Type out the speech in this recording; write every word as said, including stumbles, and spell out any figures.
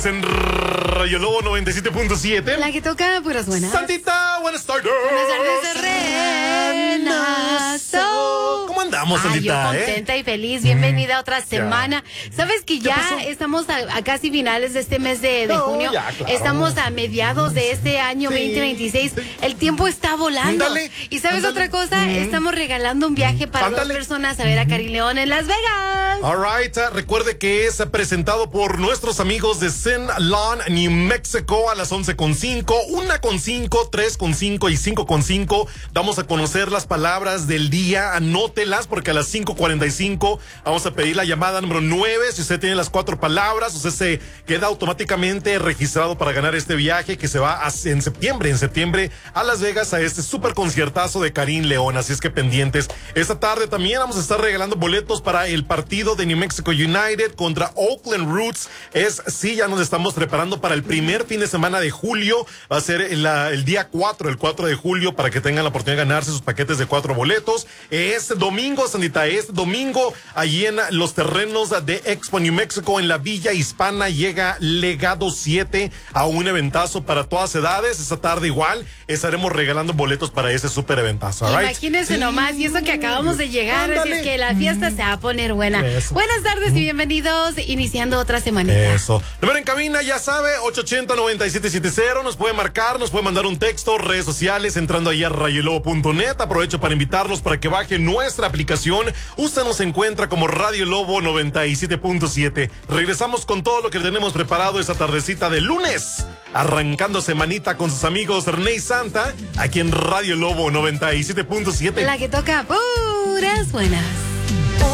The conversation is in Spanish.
amigos en Radio Lobo noventa y siete punto siete. La que toca puras buenas. Santita, buenas tardes. Buenas tardes, Renazo. ¿Cómo andamos, Ay, Santita? yo contenta eh? y feliz. Bienvenida a otra Ya. semana. ¿Sabes que ya pasó? estamos a, a casi finales de este mes de, de No, junio? ya, claro. Estamos a mediados de este año Sí, veinte veintiséis. sí. El tiempo está volando. Ándale, ¿Y sabes ándale. otra cosa? Mm. Estamos regalando un viaje para Ándale. dos personas a ver a Karin León en Las Vegas. All right, uh, recuerde que es presentado por nuestros amigos de Zen Lawn, New Mexico, a las once con cinco, una con cinco, tres con cinco y cinco con cinco. Vamos a conocer las palabras del día, anótelas, porque a las cinco cuarenta y cinco vamos a pedir la llamada número nueve. Si usted tiene las cuatro palabras, usted se queda automáticamente registrado para ganar este viaje que se va a, en septiembre, en septiembre a Las Vegas, a este súper conciertazo de Karin León. Así es que pendientes. Esta tarde también vamos a estar regalando boletos para el partido de New Mexico United contra Oakland Roots. Es, sí, ya nos estamos preparando para el primer fin de semana de julio. Va a ser el, el día cuatro, el cuatro de julio, para que tengan la oportunidad de ganarse sus paquetes de cuatro boletos. Este domingo, Sandita, este domingo, allí en los terrenos de Expo New Mexico, en la Villa Hispana, llega Legado siete a un eventazo para todas edades. Esta tarde igual estaremos regalando boletos para ese súper eventazo. All right? Imagínense Sí. nomás, y eso que acabamos de llegar, así Ándale. es que la fiesta se va a poner buena. Eso. Buenas tardes y bienvenidos, iniciando otra semanita. Eso. Número en cabina, ya sabe, ocho ochenta, noventa y siete setenta. Nos puede marcar, nos puede mandar un texto, redes sociales, entrando ahí a radiolobo punto net. Aprovecho para invitarlos para que bajen nuestra aplicación. Usted nos encuentra como Radio Lobo noventa y siete punto siete. Regresamos con todo lo que tenemos preparado esta tardecita de lunes. Arrancando semanita con sus amigos René y Santa, aquí en Radio Lobo noventa y siete punto siete. La que toca puras buenas.